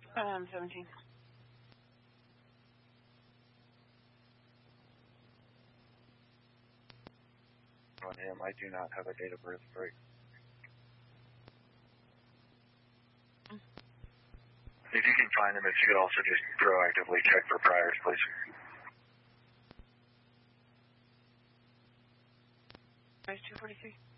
17. On him, I do not have a date of birth break. If you can find him, if you could also just proactively check for priors, please. There's 243.